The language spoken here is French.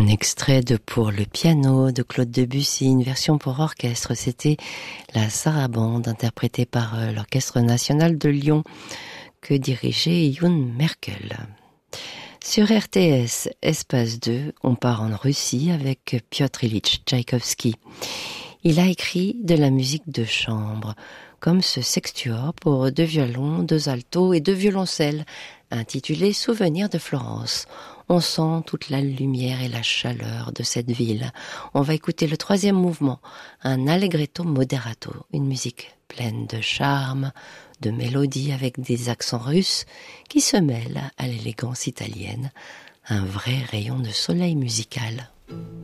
extrait de Pour le piano de Claude Debussy, une version pour orchestre. C'était la Sarabande, interprétée par l'Orchestre national de Lyon, que dirigeait Youn Merkel. Sur RTS, Espace 2, on part en Russie avec Piotr Ilyich Tchaïkovski. Il a écrit de la musique de chambre, comme ce sextuor pour 2 violons, 2 altos et 2 violoncelles, intitulé Souvenirs de Florence. On sent toute la lumière et la chaleur de cette ville. On va écouter le 3e mouvement, un allegretto moderato, une musique pleine de charme, de mélodie avec des accents russes qui se mêlent à l'élégance italienne, un vrai rayon de soleil musical.